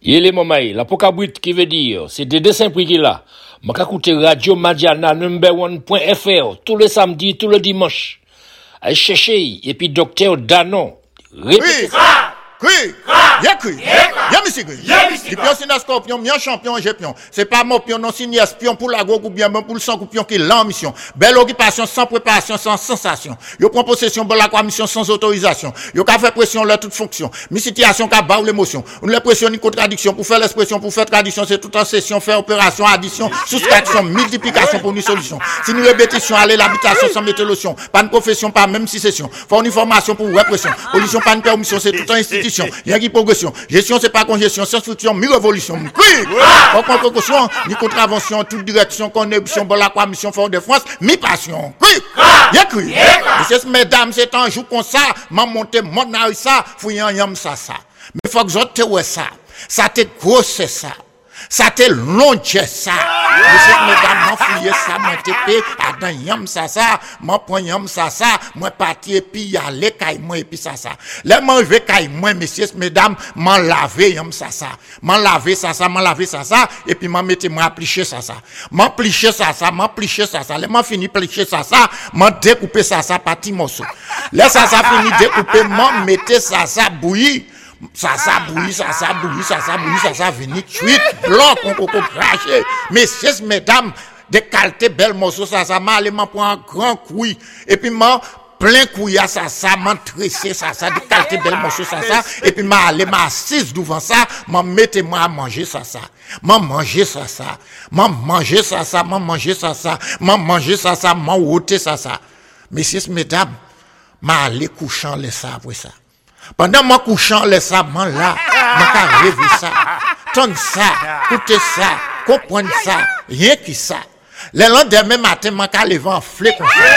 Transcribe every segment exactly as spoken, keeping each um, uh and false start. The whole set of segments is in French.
Il est momaï, la pokabrit qui veut dire, c'est des dessins prix qu'il a. M'a écouté Radio Madiana number one point F R tous les samedis, tous les dimanches. Allez chercher, et puis docteur Danon. Répétez. Oui, y'a cru, y'a monsieur cru. Les pions c'est un scorpion, bien champion, j'ai pion. C'est pas mon pion, non signé espion pour la gros ou bien pour le sang ou pion qui est l'ambition. Belle occupation sans préparation, sans sensation. Yo prend possession de la commission sans autorisation. Yo ka fait pression leur toute fonction. Mi situation ka barre l'émotion. On la pression ni contradiction pour faire l'expression, pour faire tradition, c'est tout en session, faire opération, addition, soustraction, multiplication pour une solution. Si nous répétition, aller l'habitation sans mettre lotion. Pas de profession, pas même si session. Faut une formation pour répression. Pollution, pas une permission, c'est tout en institution. Il y a qui progression. Gestion, c'est pas congestion. Science-fiction, mi-révolution. Oui! Aucune précaution, ni contravention, toute direction, connexion, bon la mission fort de France, mi-passion. Oui! Il y a qui? Messieurs, mesdames, c'est un jour comme ça, m'a monté mon ça, fouillant yam ça, ça. Mais faut que j'en te ouais ça. Ça te grosse ça. Ça te long ça. Messieurs, mesdames, m'a fouillé ça, m'a tépé, à yam ça, ça, m'a point yam ça, ça, m'a parti et puis y aller caille moi et puis ça, ça. Là, m'a arrivé caille moi, messieurs, mesdames, m'a lavé yam ça, ça. M'a lavé ça, ça, m'a lavé ça, ça, et puis m'a mettez moi à plicher ça, ça. M'a pliché ça, ça, m'a pliché ça, ça. Là, m'a fini plicher ça, ça, m'a découpé ça, ça, par petits morceaux. Là, ça, ça fini découpé, m'a mettez ça, ça, bouilli. Ça, ça bouillit, ça, ça bouillit, ça, ça bouillit, ça, ça vini cuit, blanc, qu'on peut cracher. Messieurs, mesdames, des qualités, belles morceaux, ça, ça, m'a allé, m'a pour un grand couille. Et puis, m'a plein couille, ça, ça, m'a tressé, ça, ça, des qualités, belles morceaux, ça, ça. Et puis, m'a allé, m'a assise devant ça, m'a mettez moi à manger, ça, ça. M'a mangé, ça, ça. M'a mangé, ça, ça, m'a mangé, ça, ça. M'a mangé, ça, ça, m'a ôté, ça, ça. Messieurs, mesdames, m'a allé couchant, les ça, après ça. Pendant mon couchant, les sabans là, m'a rêvé ça, tendre ça, écouter ça, comprendre ça, rien que ça. Le lendemain matin, m'a levé en flé comme ça,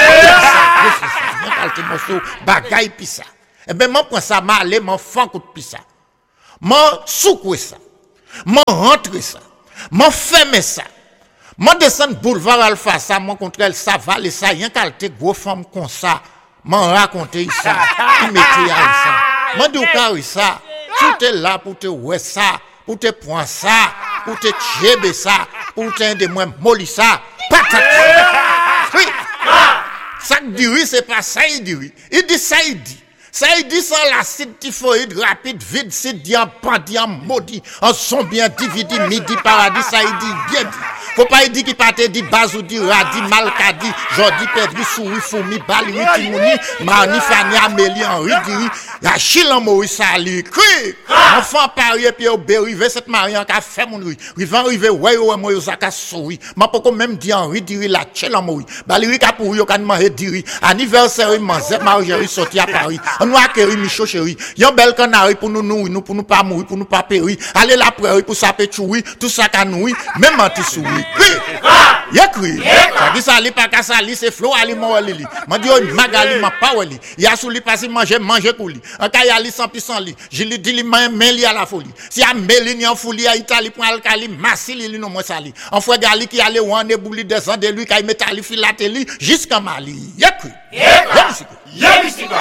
m'a calté morceau, bagaille pis ça. Eh ben, m'a prend ça, m'a allé, m'a fan coup de pis ça. M'a soucoué ça, m'a rentré ça, m'a fermé ça. M'a descend boulevard Alpha ça, m'a contre elle, ça va, les ça, rien calté gros femme comme ça. M'a raconté ça, il mettait à ça. M'a dit au ça, tout est là pour te ouais ça, pour te prendre ça, pour te tchéber ça, pour te de moins molli ça. Patate. Oui. Ça dit oui, c'est pas ça il dit oui. Il dit ça il dit. Ça il dit sans l'acide typhoïde rapide vide c'est diam pandiam maudit en son bien dividé midi paradis ça il dit bien dit. Faut pas dire qui pas te dit bazou dit radi malkadi jodi pedri souris fourmi bali timouni mani fani amélie henri diri ya chilan moïse sali cri enfant parier puis au bérivé cette marian qu'a fait mon rive rive arrivé ouais ouais moïse ka souris m'a pas même dit henri diri la chilan moïse bali ka pour yo kan manger diri anniversaire manze Marjorie sorti à Paris on a acquérir Micho chéri yon bel canari pour nous nourrir nous pour nous pas mourir pour nous pas périr aller la prairie pour ça péchoui tout ça ka nourrir même anti souris oui y'a cri ça dit ça li pas ka ça li c'est flow ali mo li m'a dit magali m'a pas li y'a sou li passer manger manger pour li en ka y'a li sans puissant li je lui dit li men li à la folie si a melini en folie à Italie pour alcali massi li non moi ça li en fois gali qui aller ou en ebouli descend de lui kay metali filateli jusqu'à Mali y'a cri y'a musique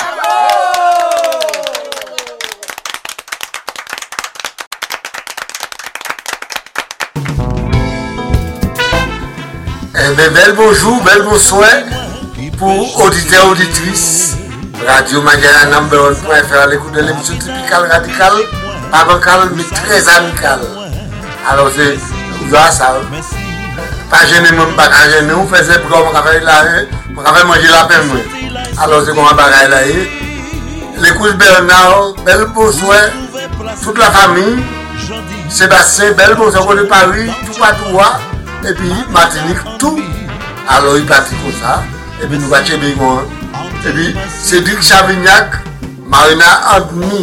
Eh bien, bel bonjour, bel bonsoir pour auditeurs et auditrices. Radio Madiana number one point F R, l'écoute de l'émission typicale radicale, pas bancale, mais très amicale. Alors, c'est, vous voyez ça, pas gêné, même pas gêné, on faisait pour qu'on fasse la pour qu'on fasse manger la peine. Alors, c'est comme un bagage là. L'écoute Bernard, bel bonsoir, toute la famille, Sébastien, bel bonsoir pour le Paris, tout à tout. Et puis Martinique tout alors il partit comme ça et puis nous va chez Bégon et puis Cédric Chavignac Marina Admi